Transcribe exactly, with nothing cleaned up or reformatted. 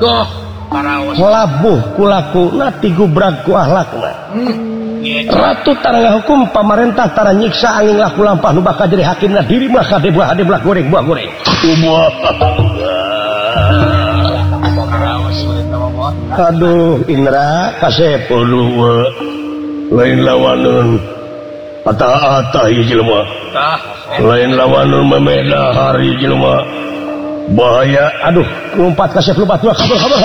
labuh kulaku nati gubrak ku akhlakna. Ratu tarangga hukum pamarentah tara nyiksa angin laku lampah nu bakal jadi hakimna diri mah kade buah ade belah goreng buah goreng. Aduh Indra kasepul dulu lain lawanun ata-ata ieu jelema. Lain lawanun memeda hari jelema. Bahaya. Aduh lompat kasep lompat dua kabur kabur.